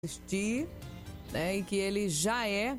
assistir, né? E que ele já é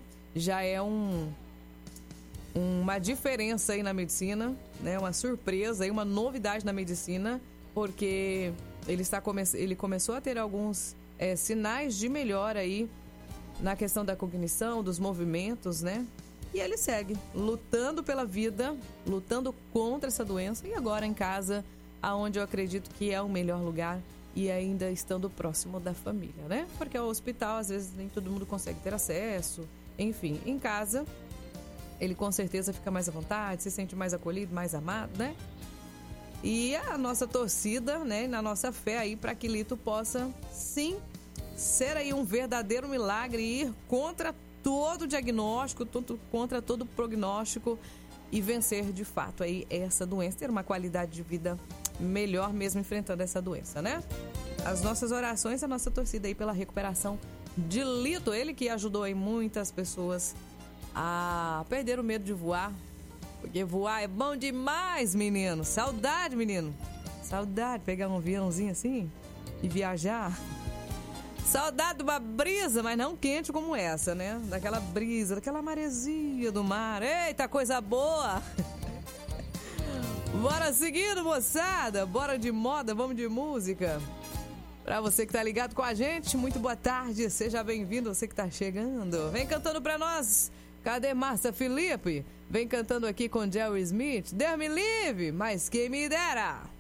uma diferença aí na medicina, né? Uma surpresa, aí, uma novidade na medicina, porque ele começou a ter alguns sinais de melhora aí na questão da cognição, dos movimentos, né? E ele segue lutando pela vida, lutando contra essa doença, e agora em casa, aonde eu acredito que é o melhor lugar, e ainda estando próximo da família, né? Porque ao hospital, às vezes, nem todo mundo consegue ter acesso. Enfim, em casa, ele com certeza fica mais à vontade, se sente mais acolhido, mais amado, né? E a nossa torcida, né? Na nossa fé aí, para que Lito possa, sim, ser aí um verdadeiro milagre e ir contra todo diagnóstico, contra todo prognóstico e vencer de fato aí essa doença, ter uma qualidade de vida melhor mesmo enfrentando essa doença, né? As nossas orações, a nossa torcida aí pela recuperação de Lito, ele que ajudou aí muitas pessoas a perder o medo de voar, porque voar é bom demais, menino. Saudade, menino. Saudade, pegar um aviãozinho assim e viajar. Saudade de uma brisa, mas não quente como essa, né? Daquela brisa, daquela maresia do mar. Eita, coisa boa! Bora seguindo, moçada. Bora de moda, vamos de música. Pra você que tá ligado com a gente, muito boa tarde. Seja bem-vindo, você que tá chegando. Vem cantando pra nós. Cadê Márcia Felipe? Vem cantando aqui com Jerry Smith. Deus me livre, mas quem me dera.